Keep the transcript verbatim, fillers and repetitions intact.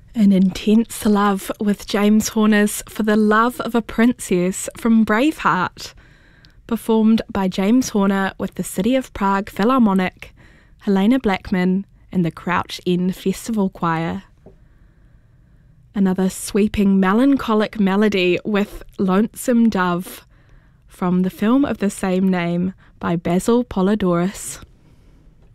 An intense love with James Horner's For the Love of a Princess from Braveheart, performed by James Horner with the City of Prague Philharmonic, Helena Blackman and the Crouch End Festival Choir. Another sweeping melancholic melody with Lonesome Dove from the film of the same name by Basil Polidorus.